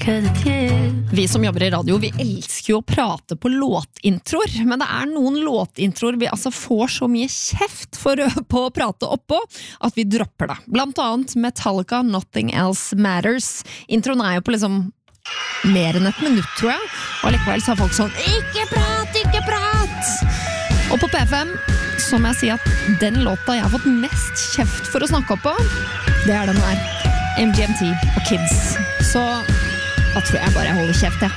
Vi som jobber i radio, vi elsker jo å prate på låtintroer, men det noen låtintroer vi altså får så mye kjeft på å prate oppå, at vi dropper det. Blant annet Metallica, Nothing Else Matters. Introen jo på liksom mer enn et minutt, tror jeg, og likevel så har folk sånn ikke prat, ikke prat! Og på P5 så må jeg si at den låta jeg har fått mest kjeft for å snakke opp på, det den her. MGMT og Kids. Så da tror jeg bare jeg holder kjeft, ja.